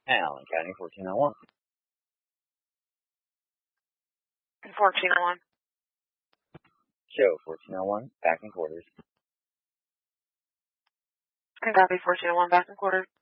Allen County, 1401. 1401. Show 1401, back in quarters. Copy 1401, back in quarters.